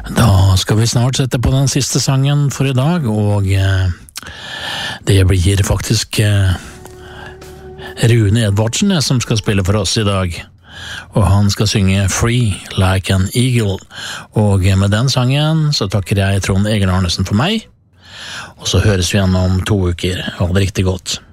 Da skal vi snart sette på den siste sangen for i dag, og det blir faktisk Rune Edvardsen som skal spille for oss i dag. Og han skal synge Free Like an Eagle. Og med den sangen så takker jeg Trond Egil Arnesen for meg, og så høres vi igjen om 2 uker. Ha det riktig godt.